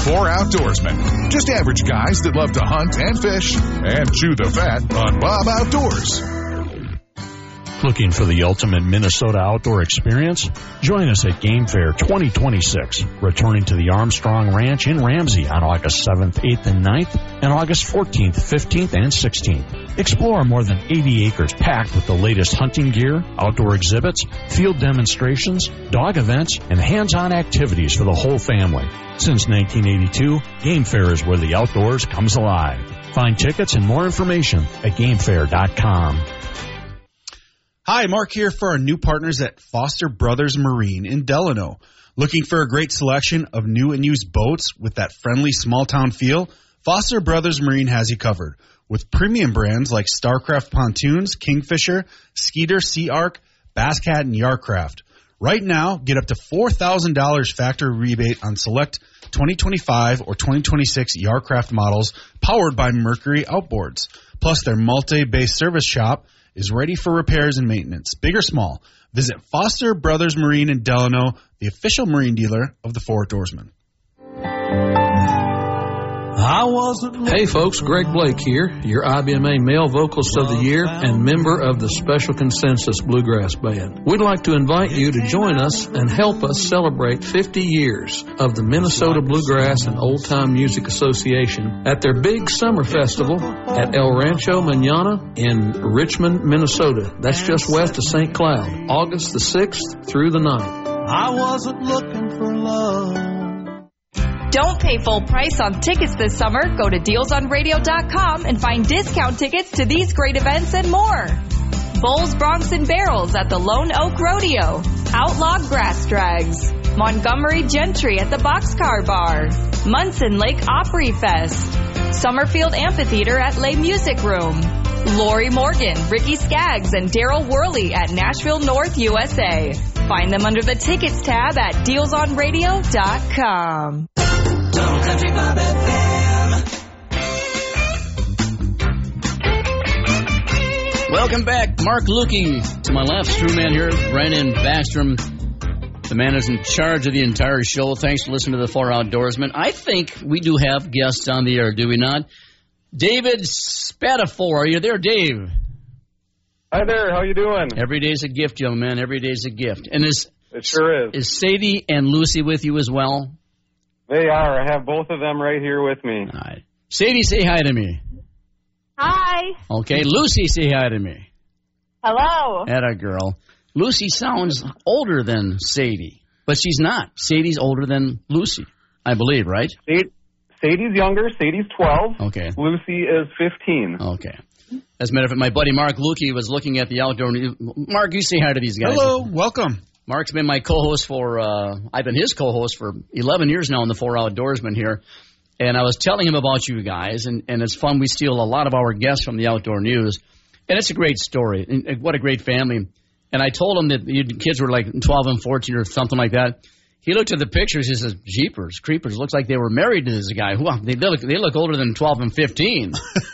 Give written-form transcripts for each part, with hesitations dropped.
Four Outdoorsmen. Just average guys that love to hunt and fish and chew the fat on Bob Outdoors. Looking for the ultimate Minnesota outdoor experience? Join us at Game Fair 2026, returning to the Armstrong Ranch in Ramsey on August 7th, 8th, and 9th, and August 14th, 15th, and 16th. Explore more than 80 acres packed with the latest hunting gear, outdoor exhibits, field demonstrations, dog events, and hands-on activities for the whole family. Since 1982, Game Fair is where the outdoors comes alive. Find tickets and more information at GameFair.com. Hi, Mark here for our new partners at Foster Brothers Marine in Delano. Looking for a great selection of new and used boats with that friendly small-town feel? Foster Brothers Marine has you covered. With premium brands like Starcraft Pontoons, Kingfisher, Skeeter, Sea Arc, Basscat, and Yarcraft. Right now, get up to $4,000 factory rebate on select 2025 or 2026 Yarcraft models powered by Mercury Outboards. Plus, their multi-base service shop is ready for repairs and maintenance, big or small. Visit Foster Brothers Marine in Delano, the official marine dealer of the Four Outdoorsmen. Hey folks, Greg Blake here, your IBMA Male Vocalist of the Year and member of the Special Consensus Bluegrass Band. We'd like to invite you to join us and help us celebrate 50 years of the Minnesota Bluegrass and Old Time Music Association at their big summer festival at El Rancho Mañana in Richmond, Minnesota. That's just west of St. Cloud, August the 6th through the 9th. I wasn't looking for love. Don't pay full price on tickets this summer. Go to dealsonradio.com and find discount tickets to these great events and more. Bulls, Broncs, and Barrels at the Lone Oak Rodeo. Outlaw Grass Drags. Montgomery Gentry at the Boxcar Bar. Munson Lake Opry Fest. Summerfield Amphitheater at Les Music Room. Lori Morgan, Ricky Skaggs, and Daryl Worley at Nashville North, USA. Find them under the tickets tab at dealsonradio.com. Total Country Bob FM. Welcome back, Mark Lukey. To my left, Strewman here, Brandon Backstrom, the man who's in charge of the entire show. Thanks for listening to the Four Outdoorsmen. I think we do have guests on the air, do we not? David Spatafor, are you there, Dave? Hi there, how you doing? Every day's a gift, young man. Every day's a gift. And it sure is. Is Sadie and Lucy with you as well? They are. I have both of them right here with me. All right. Sadie, say hi to me. Hi. Okay, Lucy, say hi to me. Hello. Atta girl. Lucy sounds older than Sadie, but she's not. Sadie's older than Lucy, I believe, right? Sadie's younger. Sadie's 12. Okay. Lucy is 15. Okay. As a matter of fact, my buddy Mark Lukey was looking at the outdoor news. Mark, you say hi to these guys. Hello, welcome. Mark's been my co-host for, I've been his co-host for 11 years now in the Four Outdoorsmen here. And I was telling him about you guys, and it's fun. We steal a lot of our guests from the outdoor news. And it's a great story. And what a great family. And I told him that the kids were like 12 and 14 or something like that. He looked at the pictures. He says, Jeepers, creepers, looks like they were married to this guy. Well, they look older than 12 and 15.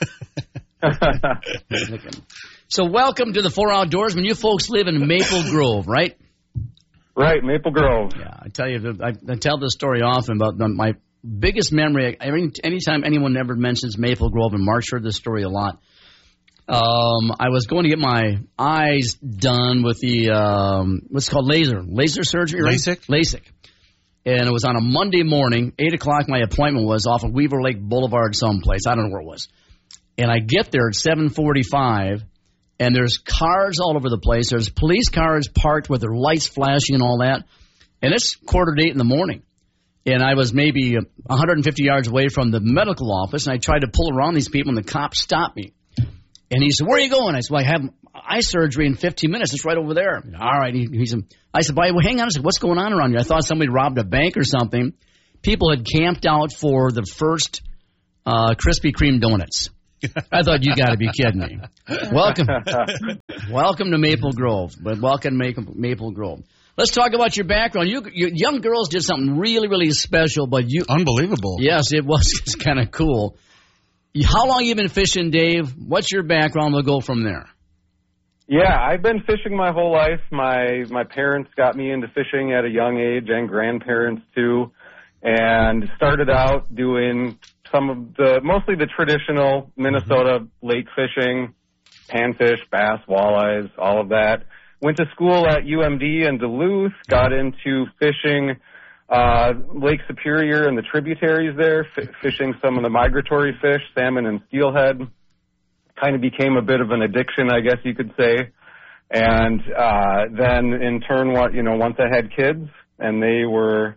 So welcome to the Four Outdoorsmen. You folks live in Maple Grove, right? Right, Maple Grove. Yeah, I tell you, I tell this story often about my biggest memory. Anytime anyone ever mentions Maple Grove, and Mark's heard this story a lot. I was going to get my eyes done with the what's called laser surgery, right? LASIK. And it was on a Monday morning, 8 o'clock. My appointment was off of Weaver Lake Boulevard someplace. I don't know where it was. And I get there at 7:45. And there's cars all over the place. There's police cars parked with their lights flashing and all that. And it's 7:45 in the morning. And I was maybe 150 yards away from the medical office, and I tried to pull around these people, and the cop stopped me. And he said, where are you going? I said, well, I have eye surgery in 15 minutes. It's right over there. All right. He said, I said, well, hang on a second. What's going on around here? I thought somebody robbed a bank or something. People had camped out for the first Krispy Kreme donuts. I thought, you got to be kidding me. Welcome to Maple Grove. But welcome to Maple Grove. Let's talk about your background. You young girls did something really, really special, but you unbelievable. Yes, it was. It's kind of cool. How long you been fishing, Dave? What's your background? We'll go from there. Yeah, I've been fishing my whole life. My parents got me into fishing at a young age, and grandparents too. and started out doing mostly the traditional Minnesota lake fishing, panfish, bass, walleyes, all of that. Went to school at UMD in Duluth, got into fishing Lake Superior and the tributaries there, fishing some of the migratory fish, salmon and steelhead. Kind of became a bit of an addiction, I guess you could say. And then in turn, once I had kids and they were,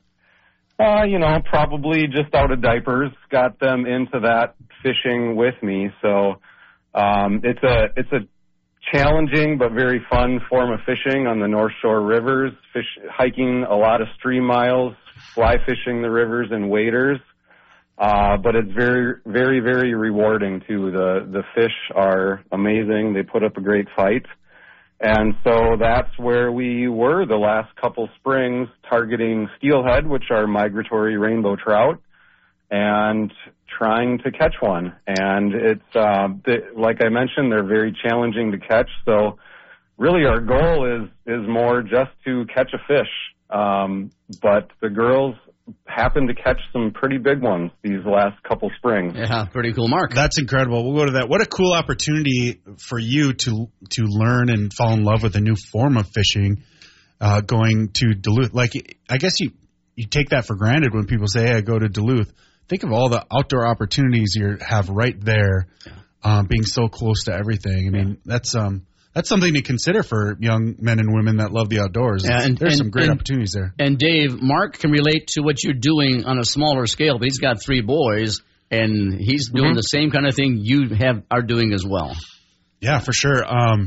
probably just out of diapers, got them into that fishing with me. So it's a challenging but very fun form of fishing on the North Shore rivers, hiking a lot of stream miles, fly fishing the rivers in waders. But it's very, very, very rewarding too. The fish are amazing. They put up a great fight. And so that's where we were the last couple springs, targeting steelhead, which are migratory rainbow trout, and trying to catch one. And it's, like I mentioned, they're very challenging to catch. So really our goal is more just to catch a fish. But the girls happened to catch some pretty big ones these last couple springs. Yeah, pretty cool, Mark. That's incredible. We'll go to that. What a cool opportunity for you to learn and fall in love with a new form of fishing, going to Duluth. Like, I guess you take that for granted when people say, hey, I go to Duluth. Think of all the outdoor opportunities you have right there, being so close to everything. I mean, that's something to consider for young men and women that love the outdoors. Yeah, there's some great opportunities there. And Dave, Mark can relate to what you're doing on a smaller scale, but he's got 3 boys, and he's doing the same kind of thing you are doing as well. Yeah, for sure.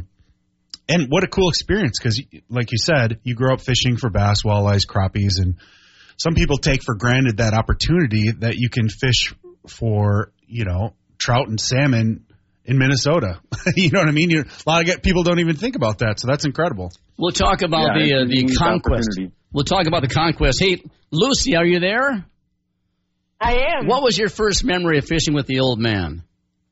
And what a cool experience, because like you said, you grow up fishing for bass, walleyes, crappies, and some people take for granted that opportunity that you can fish for, trout and salmon in Minnesota. You know what I mean? A lot of people don't even think about that, so that's incredible. We'll talk about the conquest. We'll talk about the conquest. Hey, Lucy, are you there? I am. What was your first memory of fishing with the old man?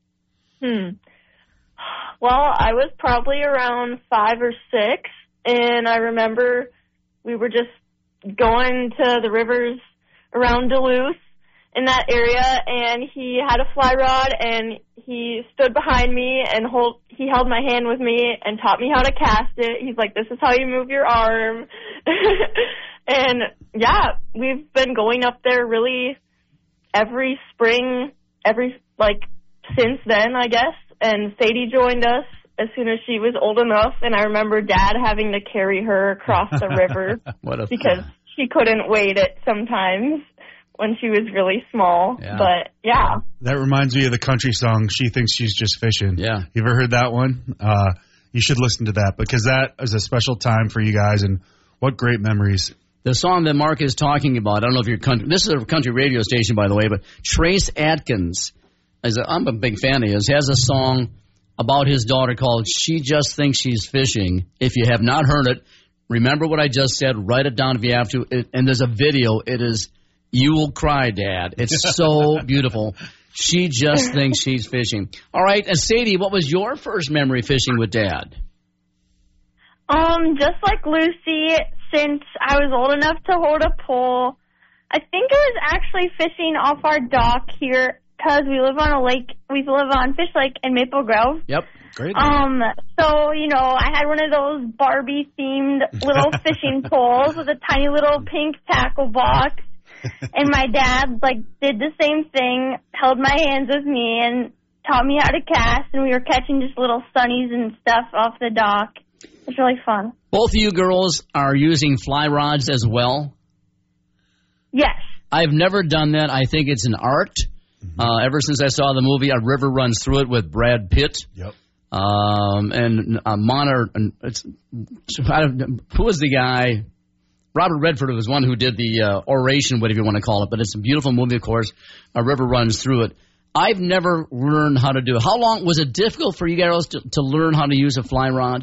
Well, I was probably around 5 or 6, and I remember we were just going to the rivers around Duluth in that area, and he had a fly rod, and he stood behind me, and he held my hand with me and taught me how to cast it. He's like, this is how you move your arm. And, yeah, we've been going up there really every spring, since then, I guess. And Sadie joined us as soon as she was old enough, and I remember Dad having to carry her across the river because she couldn't wade it sometimes when she was really small. Yeah. But, yeah. That reminds me of the country song, She Thinks She's Just Fishing. Yeah. You ever heard that one? You should listen to that, because that is a special time for you guys, and what great memories. The song that Mark is talking about, I don't know if you're country. This is a country radio station, by the way, but Trace Atkins, I'm a big fan of his, has a song about his daughter called She Just Thinks She's Fishing. If you have not heard it, remember what I just said, write it down if you have to. And there's a video. It is, you will cry, Dad. It's so beautiful. She just thinks she's fishing. All right, and Sadie, what was your first memory fishing with Dad? Just like Lucy, since I was old enough to hold a pole, I think it was actually fishing off our dock here, because we live on a lake. We live on Fish Lake in Maple Grove. Yep, great. So, I had one of those Barbie-themed little fishing poles with a tiny little pink tackle box. And my dad, did the same thing, held my hands with me, and taught me how to cast. And we were catching just little sunnies and stuff off the dock. It was really fun. Both of you girls are using fly rods as well? Yes. I've never done that. I think it's an art. Ever since I saw the movie A River Runs Through It with Brad Pitt. Yep. And who was the guy? Robert Redford was one who did the oration, whatever you want to call it. But it's a beautiful movie, of course. A River Runs Through It. I've never learned how to do it. How long was it difficult for you girls to learn how to use a fly rod?